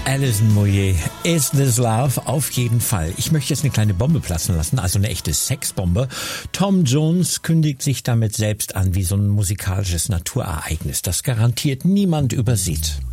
Alison Moyet, Is This Love? Auf jeden Fall. Ich möchte jetzt eine kleine Bombe platzen lassen, also eine echte Sexbombe. Tom Jones kündigt sich damit selbst an wie so ein musikalisches Naturereignis, das garantiert niemand übersieht.